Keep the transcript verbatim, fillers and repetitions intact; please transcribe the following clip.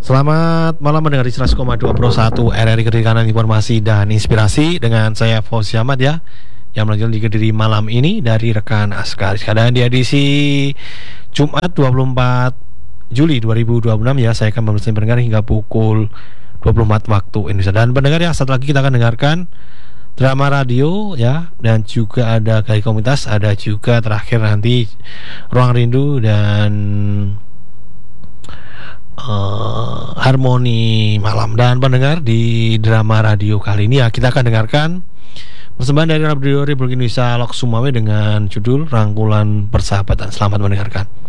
Selamat malam mendengar di seratus koma dua Pro satu R R I Kediri, kanan informasi dan inspirasi dengan saya Fauzi Ahmad ya, yang melanjutkan di Kediri malam ini dari rekan Askar. Dan di edisi Jumat dua puluh empat Juli dua ribu dua puluh enam ya, saya akan membersihkan pendengar hingga pukul dua puluh empat waktu Indonesia. Dan pendengar ya, satu lagi kita akan dengarkan drama radio ya, dan juga ada Gali Komunitas, ada juga terakhir nanti Ruang Rindu dan Uh, harmoni malam. Dan pendengar, di drama radio kali ini ya, kita akan dengarkan persembahan dari Radio Republik Indonesia Lok Sumawe dengan judul Rangkulan Persahabatan. Selamat mendengarkan.